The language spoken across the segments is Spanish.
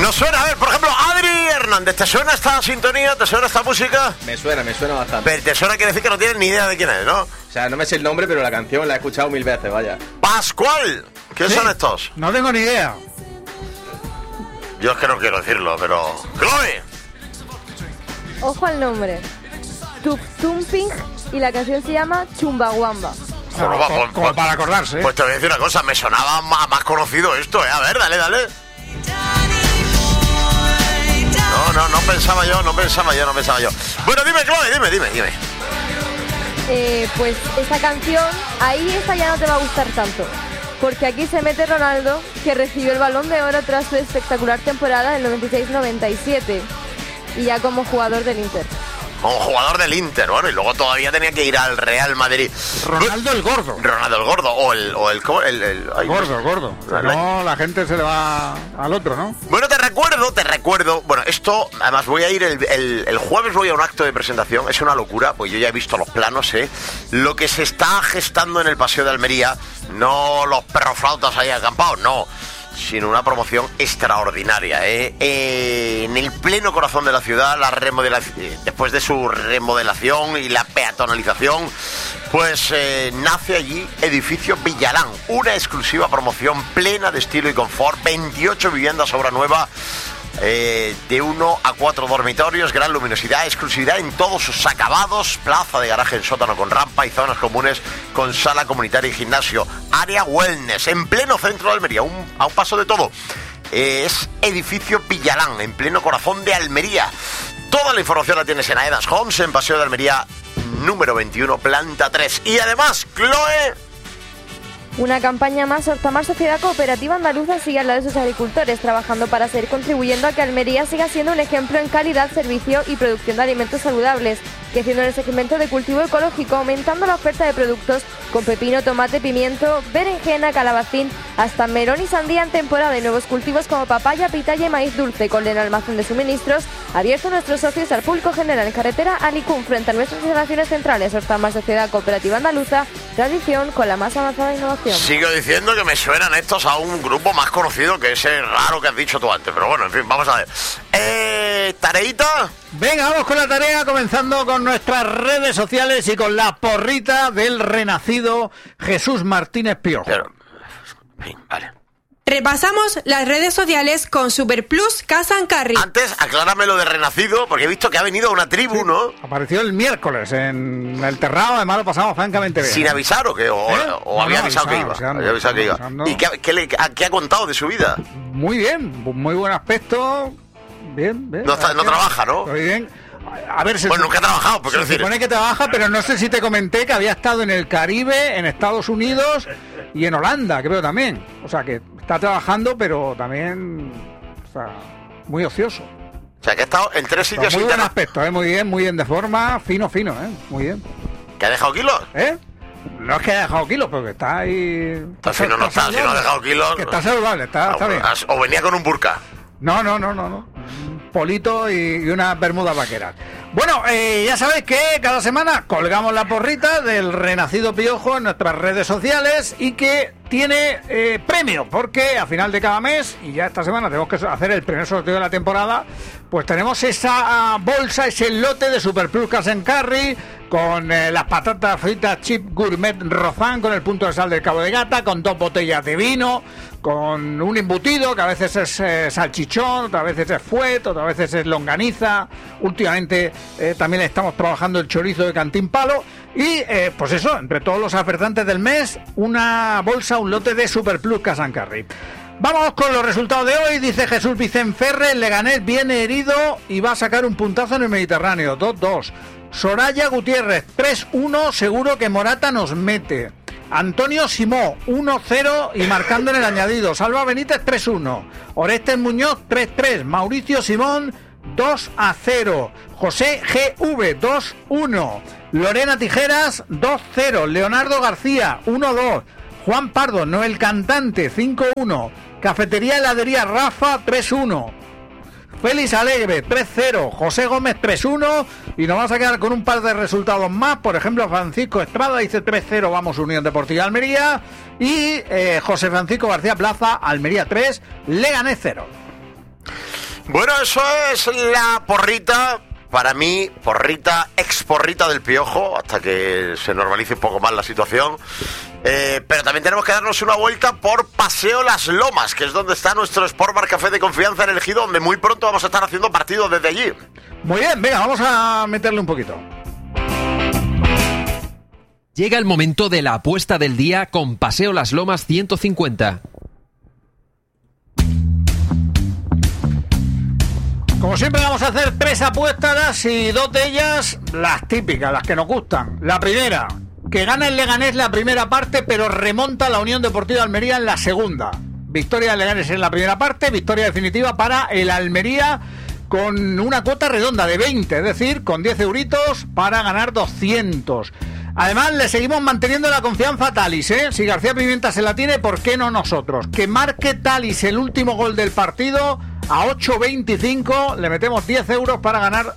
Nos suena, a ver, por ejemplo, Adri Hernández, ¿te suena esta sintonía? ¿Te suena esta música? Me suena bastante. Pero te suena, quiere decir que no tienes ni idea de quién es, ¿no? O sea, no me sé el nombre, pero la canción la he escuchado 1000 veces, vaya. Pascual, ¿quiénes son estos? No tengo ni idea. Yo es que no quiero decirlo, pero... ¡Chloe! Ojo al nombre. Tumping y la canción se llama Chumbawamba. Como para acordarse. Pues te voy a decir una cosa, me sonaba más conocido esto, A ver, dale. No pensaba yo. Bueno, dime, Chloe, dime. Pues esta canción, esta ya no te va a gustar tanto. Porque aquí se mete Ronaldo, que recibió el Balón de Oro tras su espectacular temporada del 96-97. Y ya como jugador del Inter. Como jugador del Inter, bueno, y luego todavía tenía que ir al Real Madrid. Ronaldo el Gordo, o el gordo. No, la gente se le va al otro, ¿no? Bueno, te recuerdo. Bueno, esto, además voy a ir el jueves, voy a un acto de presentación. Es una locura, pues yo ya he visto los planos, lo que se está gestando en el Paseo de Almería. No los perroflautas ahí acampados, no, sino una promoción extraordinaria, en el pleno corazón de la ciudad. Después de su remodelación y la peatonalización, pues nace allí Edificio Villalán, una exclusiva promoción plena de estilo y confort, 28 viviendas obra nueva, de 1 a 4 dormitorios, gran luminosidad, exclusividad en todos sus acabados, plaza de garaje en sótano con rampa y zonas comunes con sala comunitaria y gimnasio, área wellness, en pleno centro de Almería, a un paso de todo. Es Edificio Villalán, en pleno corazón de Almería. Toda la información la tienes en Aedas Homes, en Paseo de Almería número 21, planta 3. Y además, Chloe... Una campaña más, Hortamar Sociedad Cooperativa Andaluza sigue al lado de sus agricultores, trabajando para seguir contribuyendo a que Almería siga siendo un ejemplo en calidad, servicio y producción de alimentos saludables, creciendo en el segmento de cultivo ecológico, aumentando la oferta de productos con pepino, tomate, pimiento, berenjena, calabacín, hasta melón y sandía en temporada, y nuevos cultivos como papaya, pitaya y maíz dulce, con el almacén de suministros abierto a nuestros socios al público general en carretera Alicún, frente a nuestras instalaciones centrales. Hortamar Sociedad Cooperativa Andaluza, tradición con la más avanzada innovación. Sigo diciendo que me suenan estos a un grupo más conocido que ese raro que has dicho tú antes, pero bueno, en fin, vamos a ver. ¿Tareita? Venga, vamos con la tarea, comenzando con nuestras redes sociales y con la porrita del renacido Jesús Martínez Piojo. Pero, en fin, vale. Repasamos las redes sociales con Superplus Casa Carry. Antes, aclárame lo de renacido, porque he visto que ha venido una tribu, ¿no? Apareció el miércoles en el terrado, además lo pasamos francamente bien. ¿Sin avisar o qué? ¿O había avisado que iba? Había avisado que iba. ¿Y qué ha contado de su vida? Muy bien, muy buen aspecto. Bien. No trabaja, ¿no? Muy bien. A ver, nunca ha trabajado, porque se supone que trabaja, pero no sé si te comenté que había estado en el Caribe, en Estados Unidos y en Holanda, creo también. O sea, que está trabajando, pero también, o sea, muy ocioso. O sea, que ha estado en 3 sitios. Muy buen aspecto, muy bien de forma, fino, muy bien. ¿Que ha dejado kilos? No es que haya dejado kilos, porque está ahí... Está fino, no está, si no ha dejado kilos... Que está saludable, está bien. O venía con un burka. No. Un polito y unas bermudas vaqueras. Bueno, ya sabéis que cada semana colgamos la porrita del renacido Piojo en nuestras redes sociales y que tiene premio, porque a final de cada mes, y ya esta semana tenemos que hacer el primer sorteo de la temporada, pues tenemos esa bolsa, ese lote de Superplus Casa Carry con las patatas fritas Chip Gourmet Rozán, con el punto de sal del Cabo de Gata, con 2 botellas de vino, con un embutido que a veces es salchichón, otras veces es fuet, otras veces es longaniza. Últimamente también estamos trabajando el chorizo de Cantín Palo. Y pues eso, entre todos los ofertantes del mes, una bolsa, un lote de Superplus Casa Carry. Vamos con los resultados de hoy. Dice Jesús Vicente Ferre, el Leganés viene herido y va a sacar un puntazo en el Mediterráneo, 2-2. Soraya Gutiérrez, 3-1, seguro que Morata nos mete. Antonio Simó, 1-0 y marcando en el añadido. Salva Benítez, 3-1. Orestes Muñoz, 3-3. Mauricio Simón, 2-0. José GV, 2-1. Lorena Tijeras, 2-0. Leonardo García, 1-2. Juan Pardo, no el cantante, 5-1. Cafetería Heladería Rafa, 3-1. Félix Alegre, 3-0. José Gómez, 3-1. Y nos vamos a quedar con un par de resultados más. Por ejemplo, Francisco Estrada dice 3-0, vamos Unión Deportiva Almería. Y José Francisco García Plaza, Almería 3, Leganés 0. Bueno, eso es la porrita. Para mí, porrita, ex-porrita del Piojo, hasta que se normalice un poco más la situación. Pero también tenemos que darnos una vuelta por Paseo Las Lomas, que es donde está nuestro Sport Bar Café de confianza en el Ejido, donde muy pronto vamos a estar haciendo partidos desde allí. Muy bien, venga, vamos a meterle un poquito. Llega el momento de la apuesta del día con Paseo Las Lomas 150. Como siempre vamos a hacer 3 apuestas y 2 de ellas las típicas, las que nos gustan. La primera, que gana el Leganés la primera parte, pero remonta la Unión Deportiva Almería en la segunda. Victoria del Leganés en la primera parte, victoria definitiva para el Almería con una cuota redonda de 20, es decir, con 10 euritos para ganar 200. Además, le seguimos manteniendo la confianza a Thalys, ¿eh? Si García Pimienta se la tiene, ¿por qué no nosotros? Que marque Thalys el último gol del partido a 8.25, le metemos 10 euros para ganar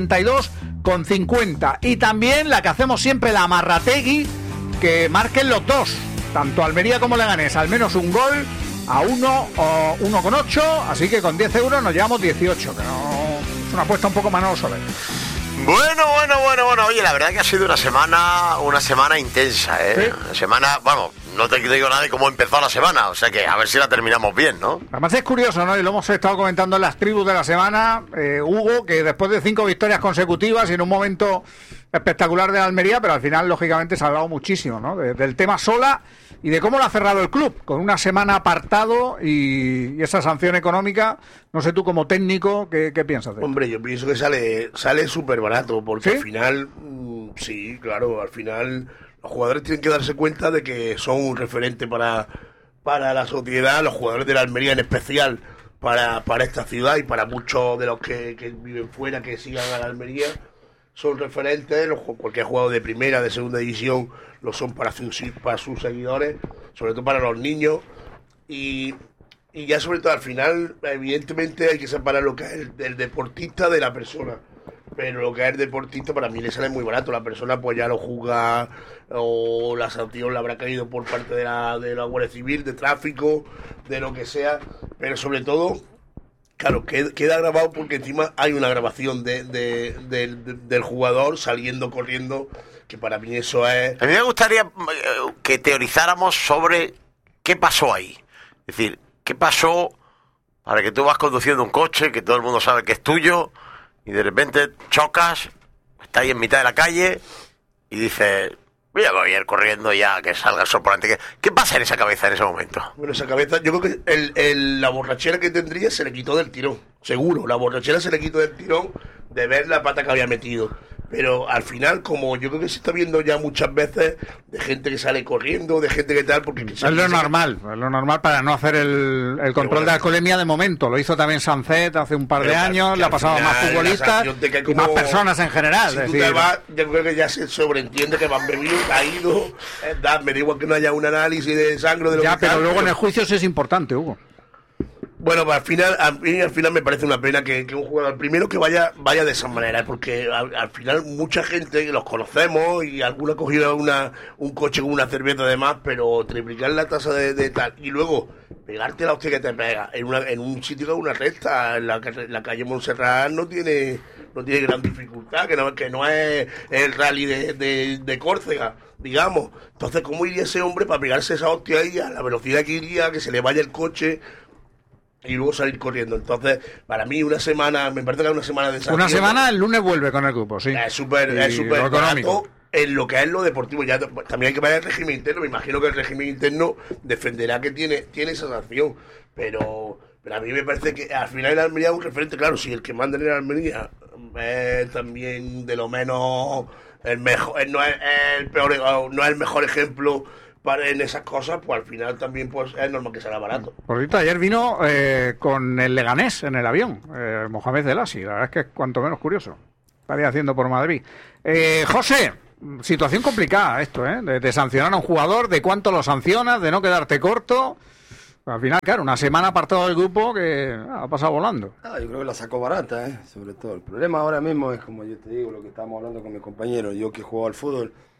82,50. Y también la que hacemos siempre, la Amarrategui, que marquen los dos, tanto Almería como Leganés, al menos un gol a 1,8, así que con 10 euros nos llevamos 18, que no, es una apuesta un poco Manolo Soler. Bueno, oye, la verdad que ha sido una semana intensa, ¿eh? ¿Sí? Una semana, bueno, no te digo nada de cómo empezó la semana, o sea que a ver si la terminamos bien, ¿no? Además es curioso, ¿no? Y lo hemos estado comentando en las tribus de la semana, Hugo, que después de 5 victorias consecutivas y en un momento espectacular de la Almería, pero al final, lógicamente, se ha hablado muchísimo, ¿no? Del tema Sola y de cómo lo ha cerrado el club, con una semana apartado y esa sanción económica. No sé tú, como técnico, ¿qué piensas de esto? Hombre, yo pienso que sale súper barato, porque ¿Sí? al final, sí, claro, al final los jugadores tienen que darse cuenta de que son un referente para la sociedad, los jugadores de la Almería en especial, para esta ciudad y para muchos de los que viven fuera, que sigan a la Almería, son referentes. Cualquier jugador de primera, de segunda división, lo son para sus seguidores, sobre todo para los niños. Y ya sobre todo al final, evidentemente hay que separar lo que es el deportista de la persona. Pero lo que es el deportista para mí le sale muy barato. La persona pues ya lo juzga, o la sanción le habrá caído por parte de la Guardia Civil, de tráfico, de lo que sea. Pero sobre todo, claro, queda grabado porque encima hay una grabación del jugador saliendo, corriendo, que para mí eso es... A mí me gustaría que teorizáramos sobre qué pasó ahí. Es decir, qué pasó para que tú vas conduciendo un coche, que todo el mundo sabe que es tuyo, y de repente chocas, estás ahí en mitad de la calle, y dices, voy a ir corriendo ya, que salga el sol por delante. ¿Qué pasa en esa cabeza en ese momento? Bueno, esa cabeza, yo creo que la borrachera que tendría se le quitó del tirón, seguro. La borrachera se le quitó del tirón de ver la pata que había metido. Pero al final, como yo creo que se está viendo ya muchas veces, de gente que sale corriendo, de gente que tal, porque... Es lo normal para no hacer el control de alcoholemia de momento. Lo hizo también Sancet hace un par de años, le ha pasado a más futbolistas y más personas en general. Si es tú decir, te vas, yo creo que ya se sobreentiende que van bebidos, caídos, me da igual que no haya un análisis de sangre de lo ya, que pero tal, luego en el juicio eso es importante, Hugo. Bueno, pues al final me parece una pena que un jugador primero que vaya de esa manera, porque al final mucha gente que los conocemos y alguna ha cogido un coche con una cerveza además, pero triplicar la tasa de tal y luego pegarte la hostia que te pega en un sitio que es una recta, en la calle Montserrat no tiene gran dificultad, que no es el rally de Córcega, digamos. Entonces, ¿cómo iría ese hombre para pegarse esa hostia ahí a la velocidad que iría, que se le vaya el coche y luego salir corriendo? Entonces, para mí una semana, me parece que es una semana de Una semana, el lunes vuelve con el grupo, sí. Es súper barato en lo que es lo deportivo. Ya también hay que ver el régimen interno. Me imagino que el régimen interno defenderá que tiene esa sanción, pero a mí me parece que al final el Almería es un referente. Claro, si el que manda en el Almería es también de lo menos el mejor, no es el peor, no es el mejor ejemplo en esas cosas, pues al final también pues es normal que sea barato. Por cierto, ayer vino con el Leganés en el avión, Mohamed El Asi. La verdad es que es cuanto menos curioso. Estaría haciendo por Madrid. José, situación complicada esto, de sancionar a un jugador, de cuánto lo sancionas, de no quedarte corto. Al final, claro, una semana apartado del grupo que ha pasado volando. Yo creo que la sacó barata, sobre todo. El problema ahora mismo es, como yo te digo, lo que estábamos hablando con mi compañero, yo que juego al fútbol,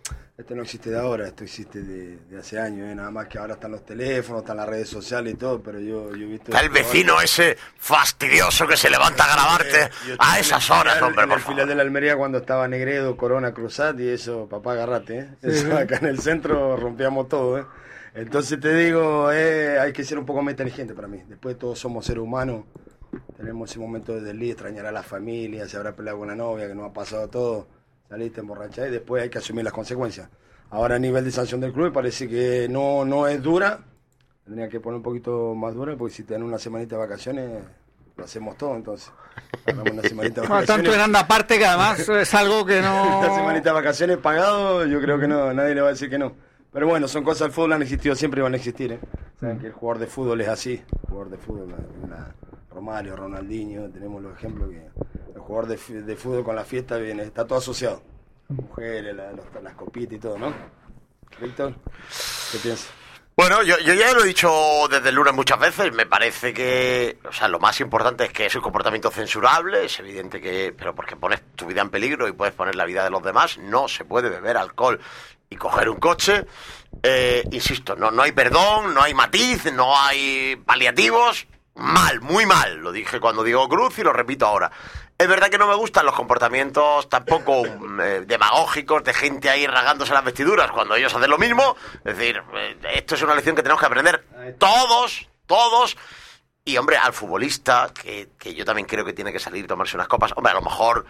esto no existe de ahora, esto existe de hace años, nada más que ahora están los teléfonos, están las redes sociales y todo, pero yo he visto... Está el vecino ese fastidioso que se levanta a grabarte a esas horas, hombre, en el filial de la Almería cuando estaba Negredo, Corona, Cruzat y eso, papá, agarrate, eso, acá en el centro rompíamos todo, Entonces te digo, hay que ser un poco más inteligente para mí, después todos somos seres humanos, tenemos ese momento de desliz, extrañar a la familia, se habrá peleado con la novia, que nos ha pasado todo, saliste emborrachada y después hay que asumir las consecuencias. Ahora a nivel de sanción del club parece que no es dura, tendría que poner un poquito más dura porque si te dan una semanita de vacaciones lo hacemos todo, entonces una semanita de vacaciones. Tanto grande aparte que además es algo que no... Una semanita de vacaciones pagado, yo creo que no, nadie le va a decir que no. Pero bueno, son cosas del fútbol, han existido siempre y van a existir, Saben que el jugador de fútbol es así, el jugador de fútbol, Romario, Ronaldinho, tenemos los ejemplos que el jugador de fútbol con la fiesta viene, está todo asociado. Las mujeres, las copitas y todo, ¿no? Víctor, ¿qué piensas? Bueno, yo ya lo he dicho desde el lunes muchas veces, me parece que, o sea, lo más importante es que es un comportamiento censurable, es evidente que, pero porque pones tu vida en peligro y puedes poner la vida de los demás, no se puede beber alcohol y coger un coche, insisto, no hay perdón, no hay matiz, no hay paliativos, mal, muy mal, lo dije cuando digo Cruz y lo repito ahora. Es verdad que no me gustan los comportamientos tampoco demagógicos de gente ahí rasgándose las vestiduras cuando ellos hacen lo mismo. Es decir, esto es una lección que tenemos que aprender todos. Y, hombre, al futbolista, que yo también creo que tiene que salir y tomarse unas copas. Hombre, a lo mejor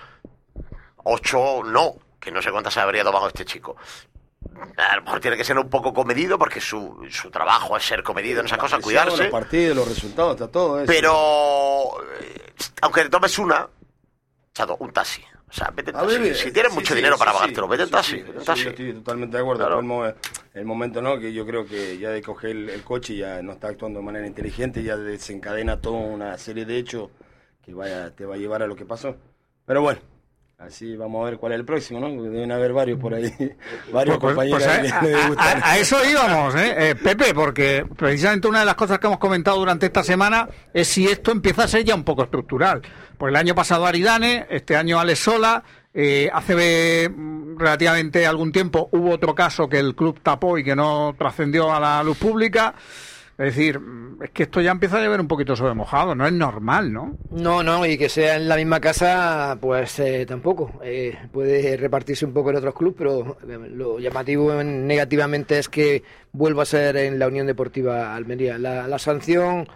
8 no, que no sé cuántas se habría tomado este chico. A lo mejor tiene que ser un poco comedido porque su trabajo es ser comedido en esas cosas, cuidarse. Los partidos, los resultados, está todo eso. Pero, aunque te tomes una... un taxi. O sea, vete en taxi. Si tienes mucho dinero para pagártelo, vete en taxi. Yo estoy totalmente de acuerdo. Claro. El momento, ¿no? Que yo creo que ya de coger el coche ya no está actuando de manera inteligente, ya desencadena toda una serie de hechos que te va a llevar a lo que pasó. Pero bueno, así vamos a ver cuál es el próximo, ¿no? Porque deben haber varios por ahí, varios compañeros que les gustan. A eso íbamos, Pepe, porque precisamente una de las cosas que hemos comentado durante esta semana es si esto empieza a ser ya un poco estructural. Pues el año pasado Aridane, este año Alex Sola, hace relativamente algún tiempo hubo otro caso que el club tapó y que no trascendió a la luz pública. Es decir, es que esto ya empieza a llover un poquito sobre mojado, no es normal, ¿no? No, y que sea en la misma casa, pues tampoco. Puede repartirse un poco en otros clubes, pero lo llamativo negativamente es que vuelva a ser en la Unión Deportiva Almería. La sanción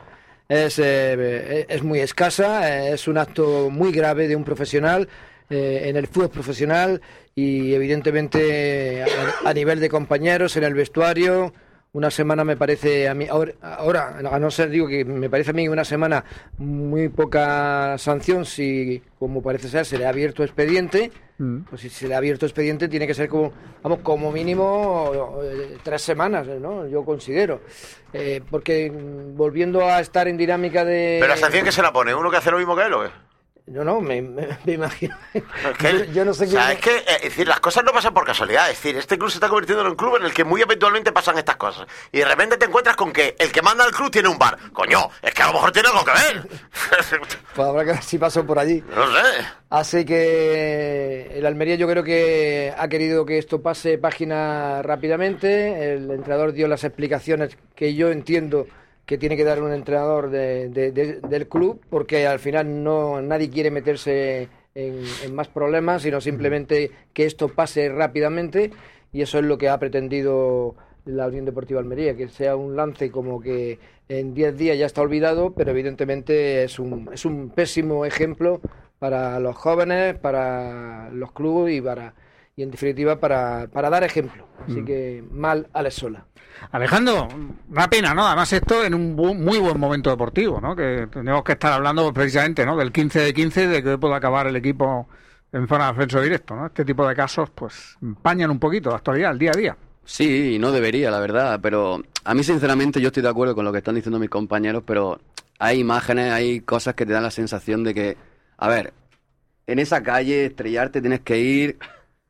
es muy escasa, es un acto muy grave de un profesional en el fútbol profesional y evidentemente a nivel de compañeros en el vestuario. Una semana me parece a mí, ahora a no ser, digo que me parece a mí una semana muy poca sanción si, como parece ser, se le ha abierto expediente. Pues si se le ha abierto expediente tiene que ser como mínimo 3 semanas, ¿no? Yo considero. Porque volviendo a estar en dinámica de... ¿Pero la sanción que se la pone? ¿Uno que hace lo mismo que él o qué? No, me imagino. Yo no sé qué. O sea, es decir, las cosas no pasan por casualidad. Es decir, este club se está convirtiendo en un club en el que muy eventualmente pasan estas cosas. Y de repente te encuentras con que el que manda al club tiene un bar. Coño, es que a lo mejor tiene algo que ver. Pues habrá que ver si pasó por allí. No sé. Así que el Almería yo creo que ha querido que esto pase página rápidamente. El entrenador dio las explicaciones que yo entiendo que tiene que dar un entrenador del club, porque al final nadie quiere meterse en más problemas, sino simplemente que esto pase rápidamente, y eso es lo que ha pretendido la Unión Deportiva Almería, que sea un lance como que en 10 días ya está olvidado, pero evidentemente es un pésimo ejemplo para los jóvenes, para los clubes y en definitiva para dar ejemplo. Así que mal Alex Sola. Alejandro, una pena, ¿no? Además esto en un muy buen momento deportivo, ¿no? Que tenemos que estar hablando precisamente, ¿no? Del 15 de 15, de que pueda acabar el equipo en zona de ascenso directo, ¿no? Este tipo de casos, pues, empañan un poquito la actualidad, el día a día. Sí, no debería, la verdad, pero a mí sinceramente yo estoy de acuerdo con lo que están diciendo mis compañeros, pero hay imágenes, hay cosas que te dan la sensación de que, a ver, en esa calle estrellarte tienes que ir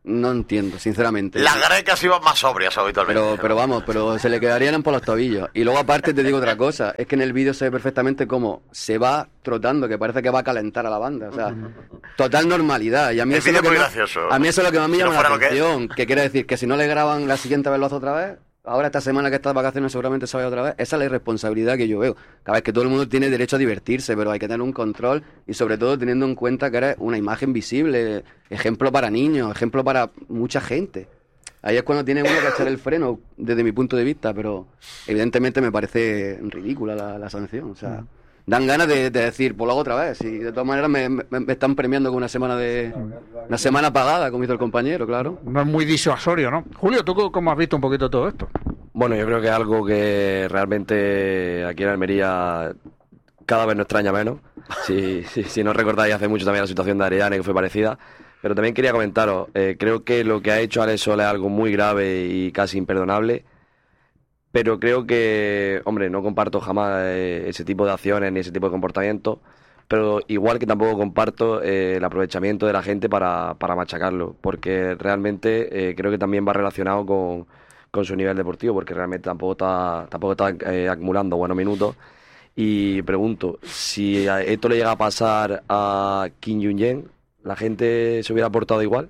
No entiendo, sinceramente. Las grecas iban más sobrias habitualmente. Pero se le quedarían por los tobillos. Y luego aparte te digo otra cosa, es que en el vídeo se ve perfectamente cómo se va trotando, que parece que va a calentar a la banda. O sea, total normalidad. Y a mí eso es lo que eso es lo que más me llama la atención. Que quiere decir que si no le graban la siguiente vez lo hace otra vez, ahora esta semana que está de vacaciones seguramente se vaya otra vez. Esa es la irresponsabilidad que yo veo. Cada vez que todo el mundo tiene derecho a divertirse, pero hay que tener un control y sobre todo teniendo en cuenta que eres una imagen visible, ejemplo para niños, ejemplo para mucha gente. Ahí es cuando tiene uno que echar el freno desde mi punto de vista, pero evidentemente me parece ridícula la sanción. O sea, dan ganas de decir, pues lo hago otra vez. Y de todas maneras me están premiando con una semana pagada, como hizo el compañero, claro. No es muy disuasorio, ¿no? Julio, ¿tú cómo has visto un poquito todo esto? Bueno, yo creo que es algo que realmente aquí en Almería cada vez nos extraña menos. Si no recordáis, hace mucho también la situación de Arellane, que fue parecida. Pero también quería comentaros, creo que lo que ha hecho Alex Sola es algo muy grave y casi imperdonable. Pero creo que, hombre, no comparto jamás ese tipo de acciones ni ese tipo de comportamientos. Pero igual que tampoco comparto el aprovechamiento de la gente para machacarlo. Porque realmente creo que también va relacionado con su nivel deportivo. Porque realmente tampoco está acumulando buenos minutos. Y pregunto, si esto le llega a pasar a Kim Jong-un, ¿la gente se hubiera portado igual?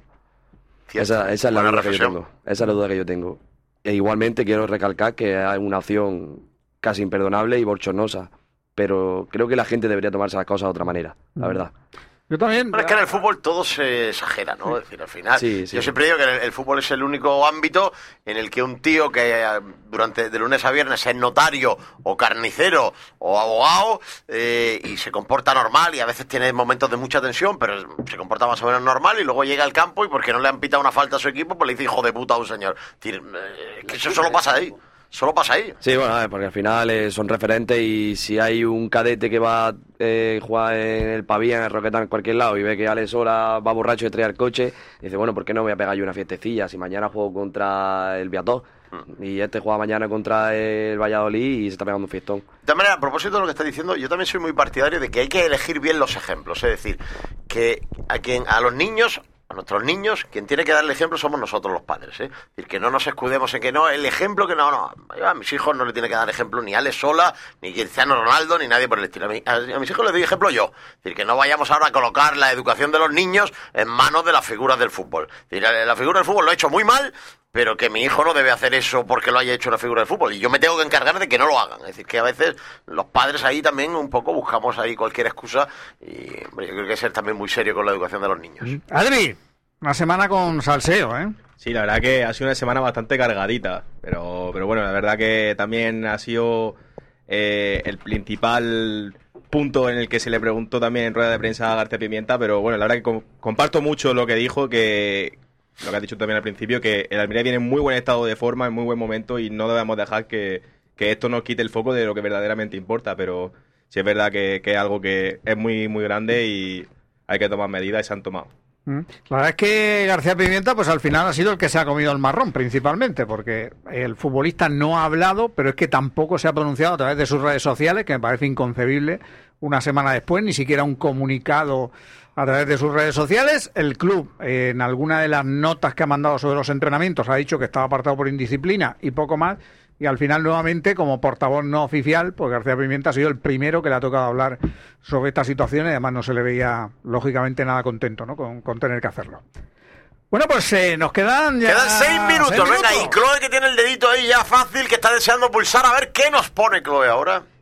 Esa es la duda que yo tengo. Esa es la duda que yo tengo. E igualmente quiero recalcar que hay una acción casi imperdonable y bochornosa, pero creo que la gente debería tomarse las cosas de otra manera, la verdad. Yo también. Bueno, es que en el fútbol todo se exagera, ¿no? Es decir, al final. Yo siempre digo que el fútbol es el único ámbito en el que un tío que de lunes a viernes es notario o carnicero o abogado y se comporta normal y a veces tiene momentos de mucha tensión, pero se comporta más o menos normal y luego llega al campo y porque no le han pitado una falta a su equipo, pues le dice hijo de puta a un señor. Es decir, que eso solo pasa ahí. Solo pasa ahí. Sí, bueno, a ver, porque al final son referentes y si hay un cadete que va a jugar en el Pavía, en el Roqueta, en cualquier lado y ve que Alex Sola va borracho y trae el coche, dice, bueno, ¿por qué no voy a pegar yo una fiestecilla si mañana juego contra el Viató? Y juega mañana contra el Valladolid y se está pegando un fiestón. De todas maneras, a propósito de lo que estás diciendo, yo también soy muy partidario de que hay que elegir bien los ejemplos. Es decir, que a los niños... A nuestros niños, quien tiene que dar el ejemplo somos nosotros los padres, ¿eh? Es decir, que no nos escudemos en que no, el ejemplo que no. A mis hijos no le tiene que dar ejemplo ni Alex Sola, ni Cristiano Ronaldo, ni nadie por el estilo. A mis hijos les doy ejemplo yo. Es decir, que no vayamos ahora a colocar la educación de los niños en manos de las figuras del fútbol. Es decir, la figura del fútbol lo ha hecho muy mal, pero que mi hijo no debe hacer eso porque lo haya hecho una figura del fútbol. Y yo me tengo que encargar de que no lo hagan. Es decir, que a veces los padres ahí también un poco buscamos ahí cualquier excusa y hombre, yo creo que hay que ser también muy serio con la educación de los niños. Adri, una semana con salseo, ¿eh? Sí, la verdad que ha sido una semana bastante cargadita, pero bueno, la verdad que también ha sido el principal punto en el que se le preguntó también en rueda de prensa a García Pimienta, pero bueno, la verdad que comparto mucho lo que dijo, que lo que has dicho también al principio, que el Almería viene en muy buen estado de forma, en muy buen momento y no debemos dejar que esto nos quite el foco de lo que verdaderamente importa, pero sí es verdad que es algo que es muy, muy grande y hay que tomar medidas y se han tomado. La verdad es que García Pimienta pues al final ha sido el que se ha comido el marrón principalmente, porque el futbolista no ha hablado, pero es que tampoco se ha pronunciado a través de sus redes sociales, que me parece inconcebible una semana después, ni siquiera un comunicado a través de sus redes sociales. El club en alguna de las notas que ha mandado sobre los entrenamientos ha dicho que estaba apartado por indisciplina y poco más. Y al final, nuevamente, como portavoz no oficial, pues García Pimienta ha sido el primero que le ha tocado hablar sobre esta situación y además no se le veía, lógicamente, nada contento, ¿no? con tener que hacerlo. Bueno, pues nos quedan ya... Quedan 6 minutos, venga, y Chloe que tiene el dedito ahí ya fácil, que está deseando pulsar, a ver qué nos pone Chloe ahora.